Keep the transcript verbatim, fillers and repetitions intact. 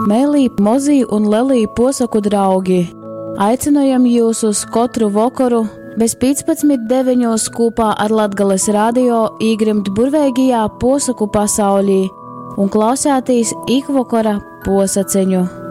Mēlī, mozī un lelī posaku draugi. Aicinojam jūs uz katru vakaru bez piecpadsmit deviņos kopā ar Latgales radio īgrimt burveigajā posaku pasaulī un klausētīs ikvakara posaceņu.